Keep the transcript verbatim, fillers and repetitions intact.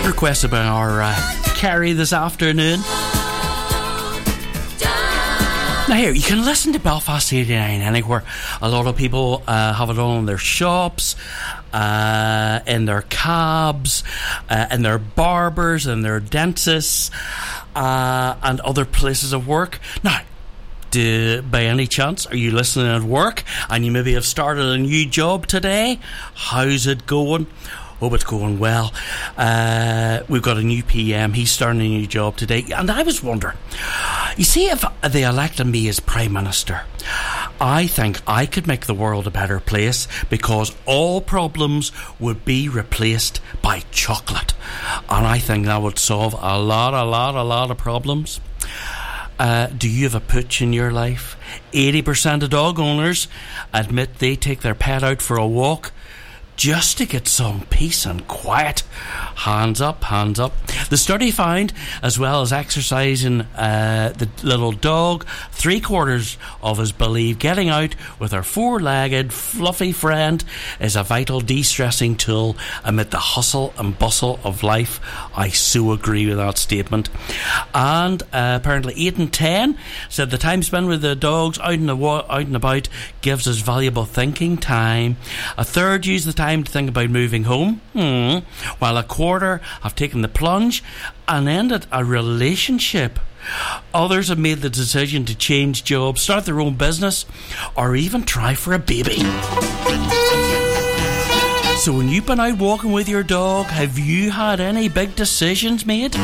requested by our uh, Kerry this afternoon. Now here, you can listen to Belfast eighty-nine anywhere. A lot of people uh, have it on in their shops, uh, in their cabs, uh, in their barbers, in their dentists, uh, and other places of work. Now, do, by any chance, are you listening at work and you maybe have started a new job today? How's it going? Hope it's going well. Uh, we've got a new P M. He's starting a new job today. And I was wondering, you see, if they elected me as Prime Minister, I think I could make the world a better place because all problems would be replaced by chocolate. And I think that would solve a lot, a lot, a lot of problems. Uh, do you have a pooch in your life? eighty percent of dog owners admit they take their pet out for a walk just to get some peace and quiet. Hands up, hands up. The study found, as well as exercising uh, the little dog, three quarters of us believe getting out with our four-legged fluffy friend is a vital de-stressing tool amid the hustle and bustle of life. I so agree with that statement. And uh, apparently eight and ten said the time spent with the dogs out and, wa- out and about gives us valuable thinking time. A third use the time to think about moving home, hmm. while a quarter have taken the plunge and ended a relationship. Others have made the decision to change jobs, start their own business, or even try for a baby. So when you've been out walking with your dog, have you had any big decisions made?